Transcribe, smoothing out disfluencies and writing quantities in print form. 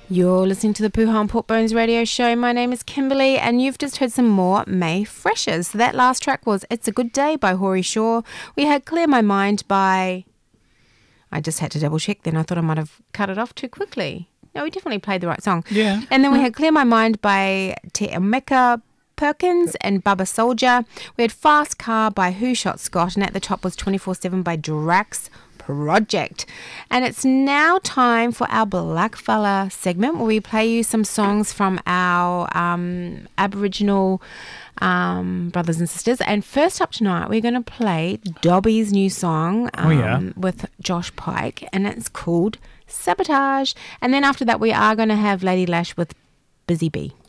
You're listening to the Puha and Port Bones radio show. My name is Kimberly, and you've just heard some more May Freshers. So that last track was It's a Good Day by Horie Shaw. We had Clear My Mind by... I just had to double check then. I thought I might have cut it off too quickly. No, we definitely played the right song. Yeah. And then we had Clear My Mind by Te Emeka Perkins and Bubba Soldier. We had Fast Car by Who Shot Scott, and at the top was 24/7 by Drax Project. And it's now time for our Blackfella segment where we play you some songs from our Aboriginal brothers and sisters. And first up tonight, we're going to play Dobby's new song with Josh Pike, and it's called Sabotage. And then after that, we are going to have Lady Lash with Busy Bee.